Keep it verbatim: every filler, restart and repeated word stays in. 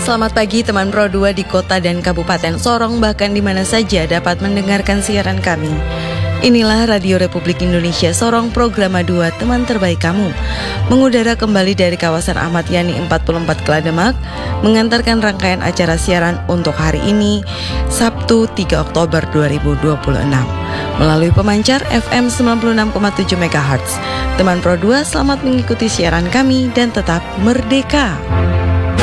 Selamat pagi teman Pro dua di kota dan kabupaten Sorong, bahkan di mana saja dapat mendengarkan siaran kami. Inilah Radio Republik Indonesia Sorong, Programa dua, teman terbaik kamu. Mengudara kembali dari kawasan Ahmad Yani empat puluh empat Kelademak, mengantarkan rangkaian acara siaran untuk hari ini, Sabtu tiga Oktober dua ribu dua puluh enam. Melalui pemancar F M sembilan puluh enam koma tujuh MHz. Teman Pro dua, selamat mengikuti siaran kami dan tetap merdeka.